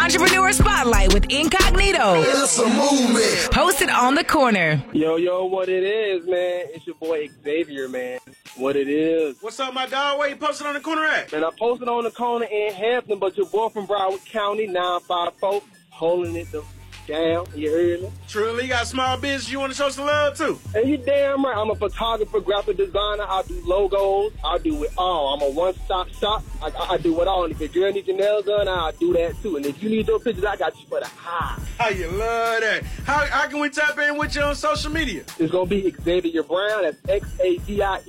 Entrepreneur Spotlight with Incognito. It's a movement. Posted on The Corner. Yo, what it is, man? It's your boy Xavier, man. What it is. What's up, my dog? Where you posted on The Corner at? Man, I posted on The Corner in Hampton, but your boy from Broward County, 954, holding it down. You heard me? Truly, you got small business you want to show some love to? And you damn right. I'm a photographer, graphic designer. I do logos. I do it all. I'm a one-stop shop. I do it all. And if your girl needs your nails done, I'll do that too. And if you need your pictures, I got you for the high. How you love that? How can we tap in with you on social media? It's going to be Xavier Brown. That's Xavier.